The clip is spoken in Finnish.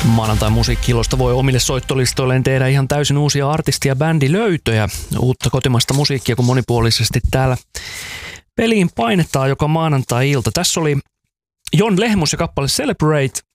Maanantain musiikkiilosta voi omille soittolistoilleen tehdä ihan täysin uusia artisti- ja bändilöytöjä. Uutta kotimaista musiikkia, kun monipuolisesti täällä peliin painetaan joka maanantai-ilta. Tässä oli Jon Lehmus ja kappale Celebrate.